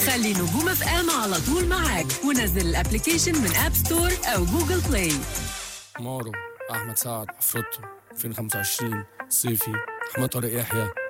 خلي نجوم اف ام على طول معاك، ونزل الابليكيشن من اب ستور او جوجل بلاي. مارو، احمد سعد، عفروتو، 2025 صيفي، احمد طارق يحيى.